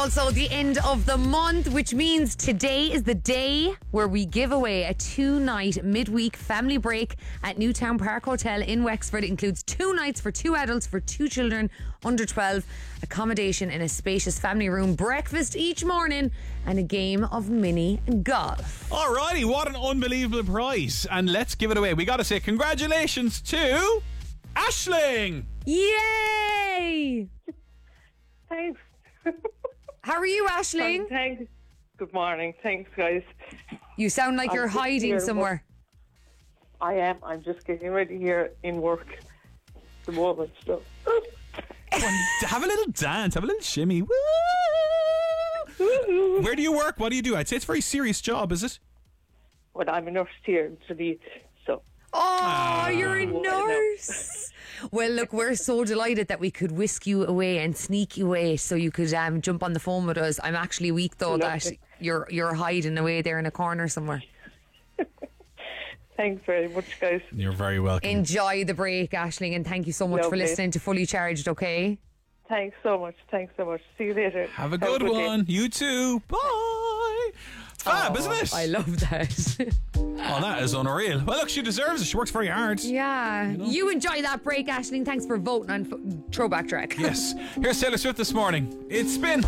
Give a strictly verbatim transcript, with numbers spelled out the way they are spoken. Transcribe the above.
also the end of the month, which means today is the day where we give away a two-night midweek family break at Newtown Park Hotel in Wexford. It includes two nights for two adults for two children under twelve, accommodation in a spacious family room, breakfast each morning, and a game of mini golf. Alrighty, what an unbelievable prize. And let's give it away. We got to say congratulations to Aisling. Yay! Thanks. How are you, Aisling? Thanks. Good morning. Thanks, guys. You sound like I'm you're just hiding here, somewhere. I am. I'm just getting ready here in work. The moment. So. Have a little dance. Have a little shimmy. Woo! Where do you work? What do you do? I'd say it's a very serious job, is it? Well, I'm a nurse here in Tralee, so. Oh, you're a Oh, nurse. Well, look, we're so delighted that we could whisk you away and sneak you away so you could um, jump on the phone with us. I'm actually weak, though, that Lovely. you're you're hiding away there in a corner somewhere. Thanks very much, guys. You're very welcome. Enjoy the break, Aisling, and thank you so much for Lovely. listening to Fully Charged, okay? Thanks so much. Thanks so much. See you later. Have a good one. day. You too. Bye. Fab, Oh, isn't it? I love that. Oh, that is unreal. Well, look, she deserves it. She works very hard. Yeah. You, you enjoy that break, Aisling. Thanks for voting on f- Throwback Track. Yes. Here's Taylor Swift this morning. It's been